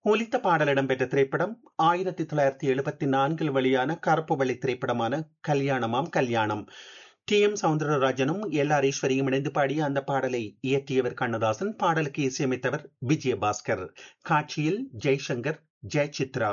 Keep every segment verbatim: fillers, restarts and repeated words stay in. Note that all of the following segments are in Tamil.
ஒலித்த பாடல் இடம்பெற்ற திரைப்படம் ஆயிரத்தி தொள்ளாயிரத்தி எழுபத்தி நான்கில் வெளியான கருப்பு வெள்ளை திரைப்படமான கல்யாணமாம் கல்யாணம். டி எம் சவுந்தரராஜனும் எல் ஆர் ஈஸ்வரியும் இணைந்து பாடிய அந்த பாடலை இயற்றியவர் கண்ணதாசன். பாடலுக்கு இசையமைத்தவர் விஜயபாஸ்கர். காட்சியில் ஜெய்சங்கர், ஜெயசித்ரா.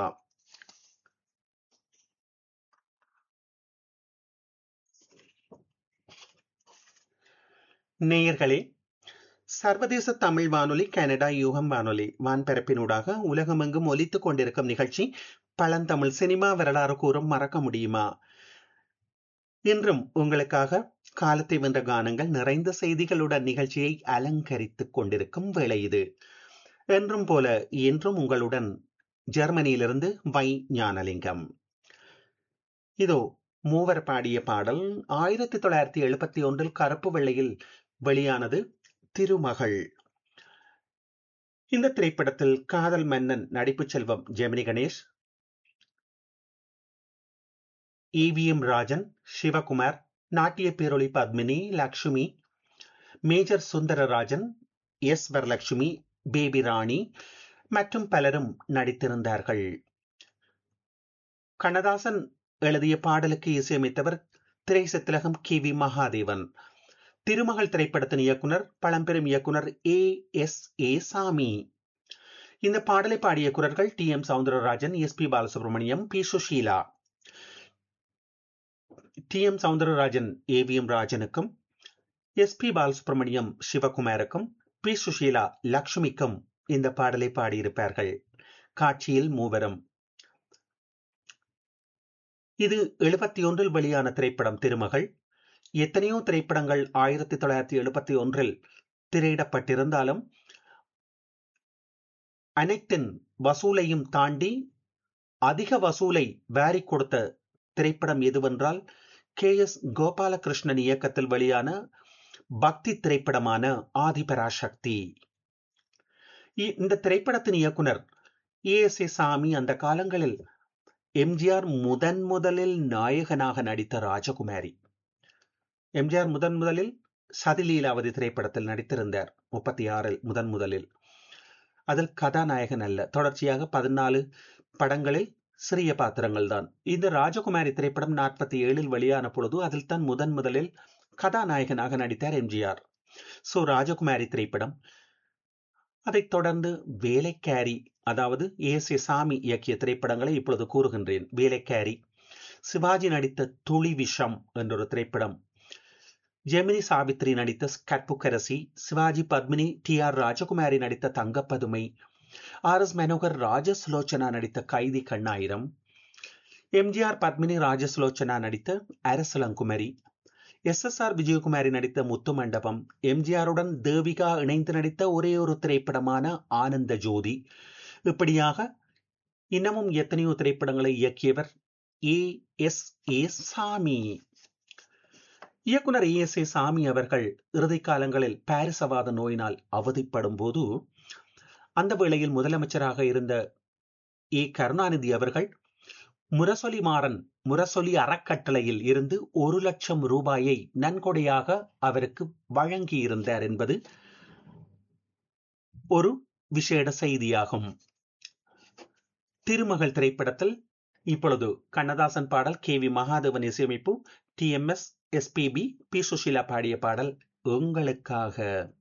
நேயர்களே, சர்வதேச தமிழ் வானொலி கனடா யூகம் வானொலி வான்பரப்பினூடாக உலகமெங்கும் ஒலித்துக் கொண்டிருக்கும் நிகழ்ச்சி பழந்தமிழ் சினிமா வரலாறு கூறும் மறக்க முடியுமா. இன்றும் உங்களுக்காக காலத்தை வென்ற கானங்கள் நிறைந்த செய்திகளுடன் நிகழ்ச்சியை அலங்கரித்துக் கொண்டிருக்கும் வேளை இது. என்றும் போல இன்றும் உங்களுடன் ஜெர்மனியிலிருந்து வை ஞானலிங்கம். இதோ மூவர் பாடிய பாடல் ஆயிரத்தி தொள்ளாயிரத்தி எழுபத்தி ஒன்றில் கருப்பு வெள்ளையில் வெளியானது, திருமகள். இந்த திரைப்படத்தில் காதல் மன்னன் நடிப்பு செல்வம் ஜெமினி கணேஷ், ஈவிஎம் ராஜன், சிவகுமார், நாட்டிய பேரொளி Padmini, Lakshmi, major Sundararajan, S Varalakshmi, baby ராணி மற்றும் பலரும் நடித்திருந்தார்கள். கண்ணதாசன் எழுதிய பாடலுக்கு இசையமைத்தவர் திரைசத்திலகம் கே வி மகாதேவன். திருமகள் திரைப்படத்தின் இயக்குனர் பழம்பெரும் இயக்குனர் ஏ எஸ் ஏ சாமி. இந்த பாடலை பாடிய குரல்கள் D M Soundararajan, S B Balasubramaniam, B Sushila. D M Soundararajan AVM ராஜனுக்கும், S B Balasubramaniam சிவகுமாருக்கும், B Sushila லக்ஷ்மிக்கும் இந்த பாடலை பாடியிருப்பார்கள். காட்சியில் மூவரும். இது எழுபத்தி ஒன்றில் வெளியான திரைப்படம் திருமகள். எத்தனையோ திரைப்படங்கள் ஆயிரத்தி தொள்ளாயிரத்தி எழுபத்தி ஒன்றில் திரையிடப்பட்டிருந்தாலும் அனைத்தின் வசூலையும் தாண்டி அதிக வசூலை வாரி கொடுத்த திரைப்படம் எதுவென்றால் கே எஸ் கோபாலகிருஷ்ணன் இயக்கத்தில் வெளியான பக்தி திரைப்படமான ஆதிபராசக்தி. இந்த திரைப்படத்தின் இயக்குனர் ஏ எஸ் ஏ சாமி அந்த காலங்களில் எம்ஜிஆர் முதன் முதலில் நாயகனாக நடித்த ராஜகுமாரி. எம்ஜிஆர் முதன் முதலில் சதிலீலாவதி திரைப்படத்தில் நடித்திருந்தார் முப்பத்தி ஆறில் முதன் முதலில். அதில் கதாநாயகன் அல்ல, தொடர்ச்சியாக பதினாலு படங்களில் சிறிய பாத்திரங்கள் தான். இந்த ராஜகுமாரி திரைப்படம் நாற்பத்தி ஏழில் வெளியான பொழுது அதில் தான் முதன் முதலில் கதாநாயகனாக நடித்தார் எம்ஜிஆர். சோ ராஜகுமாரி திரைப்படம். அதைத் தொடர்ந்து வேலைக்காரி, அதாவது ஏஸ் ஏ சாமி இயக்கிய திரைப்படங்களை இப்பொழுது கூறுகின்றேன். வேலைக்காரி, சிவாஜி நடித்த துளி விஷம் என்றொரு திரைப்படம், ஜெமினி சாவித்ரி நடித்த கற்புக்கரசி, சிவாஜி பத்மினி டி ஆர் ராஜகுமாரி நடித்த தங்கப்பதுமை, ஆர் எஸ் மனோகர் ராஜசுலோச்சனா நடித்த கைதி கண்ணாயிரம், எம்ஜிஆர் பத்மினி ராஜசுலோச்சனா நடித்த அரசலங்குமரி, எஸ் எஸ் ஆர் விஜயகுமாரி நடித்த முத்து மண்டபம், எம்ஜிஆருடன் தேவிகா இணைந்து நடித்த ஒரே ஒரு திரைப்படமான ஆனந்த ஜோதி. இப்படியாக இன்னமும் எத்தனையோ திரைப்படங்களை இயக்கியவர் ஏ எஸ் ஏ சாமி. இயக்குனர் ஏ எஸ் ஏ சாமி அவர்கள் இறுதி காலங்களில் பாரிசவாத நோயினால் அவதிப்படும் போது, அந்த வேளையில் முதலமைச்சராக இருந்த ஏ கருணாநிதி அவர்கள் முரசொலி மாறன் முரசொலி அறக்கட்டளையில் இருந்து ஒரு லட்சம் ரூபாயை நன்கொடையாக அவருக்கு வழங்கியிருந்தார் என்பது ஒரு விசேட செய்தியாகும். திருமகள் திரைப்படத்தில் இப்பொழுது கண்ணதாசன் பாடல், K V Mahadevan இசையமைப்பு, D M S, S B B, B Sushila பாடிய பாடல் உங்களுக்காக.